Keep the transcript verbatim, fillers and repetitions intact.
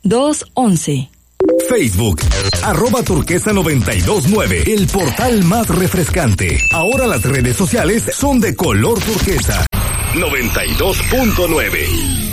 dos once. Facebook, arroba turquesa noventa y dos nueve, el portal más refrescante. Ahora las redes sociales son de color turquesa. noventa y dos punto nueve.